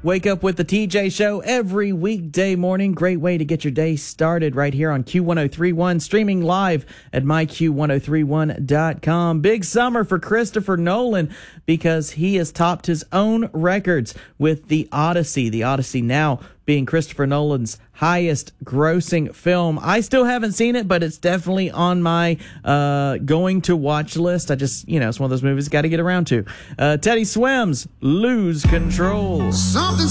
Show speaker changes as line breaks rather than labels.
Wake up with the TJ Show every weekday morning. Great way to get your day started right here on Q1031, streaming live at myQ1031.com. Big summer for Christopher Nolan because he has topped his own records with The Odyssey. The Odyssey now being Christopher Nolan's highest grossing film. I still haven't seen it, but it's definitely on my going to watch list. It's one of those movies got to get around to. Teddy Swims, Lose Control.
Something